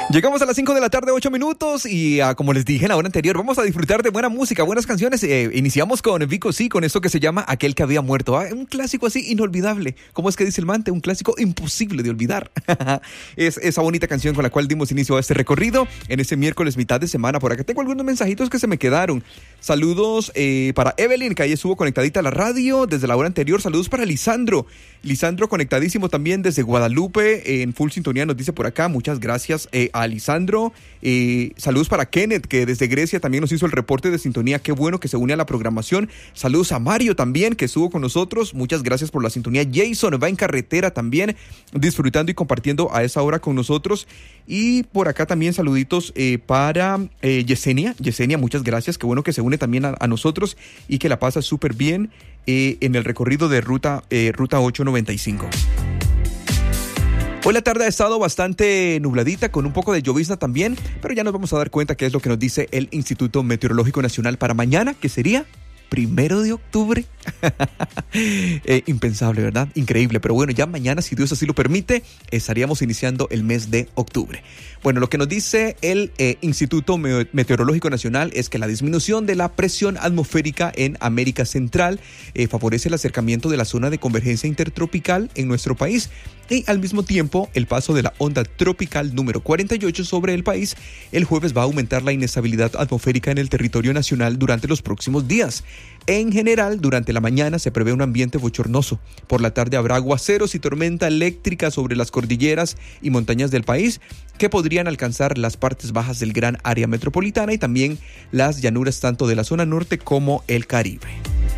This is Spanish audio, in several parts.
Llegamos a las 5 de la tarde, 8 minutos y como les dije en la hora anterior, vamos a disfrutar de buena música, buenas canciones. Iniciamos con Vico C, con esto que se llama Aquel que había muerto. Un clásico así inolvidable. ¿Cómo es que dice el Mante? Un clásico imposible de olvidar. Es esa bonita canción con la cual dimos inicio a este recorrido en ese miércoles mitad de semana. Por acá tengo algunos mensajitos que se me quedaron. Saludos para Evelyn, que ahí estuvo conectadita a la radio desde la hora anterior. Saludos para Lisandro. Lisandro conectadísimo también desde Guadalupe, en full sintonía, nos dice por acá. Muchas gracias a Lisandro. Saludos para Kenneth, que desde Grecia también nos hizo el reporte de sintonía. Qué bueno que se une a la programación. Saludos a Mario también, que estuvo con nosotros. Muchas gracias por la sintonía. Jason va en carretera también, disfrutando y compartiendo a esa hora con nosotros. Y por acá también saluditos para Yesenia. Yesenia, muchas gracias. Qué bueno que se une también a nosotros y que la pasa súper bien en el recorrido de ruta 895. Hoy la tarde ha estado bastante nubladita, con un poco de llovizna también, pero ya nos vamos a dar cuenta qué es lo que nos dice el Instituto Meteorológico Nacional para mañana, que sería 1 de octubre. Impensable, ¿verdad? Increíble, pero bueno, ya mañana, si Dios así lo permite, estaríamos iniciando el mes de octubre. Bueno, lo que nos dice el Instituto Meteorológico Nacional es que la disminución de la presión atmosférica en América Central favorece el acercamiento de la zona de convergencia intertropical en nuestro país y al mismo tiempo el paso de la onda tropical número 48 sobre el país el jueves va a aumentar la inestabilidad atmosférica en el territorio nacional durante los próximos días. En general, durante la mañana se prevé un ambiente bochornoso. Por la tarde habrá aguaceros y tormenta eléctrica sobre las cordilleras y montañas del país que podrían alcanzar las partes bajas del gran área metropolitana y también las llanuras tanto de la zona norte como el Caribe.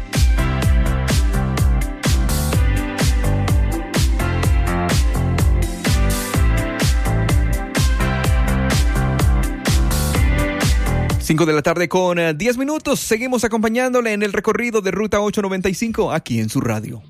Cinco de la tarde con 10 minutos. Seguimos acompañándole en el recorrido de Ruta 895 aquí en su radio.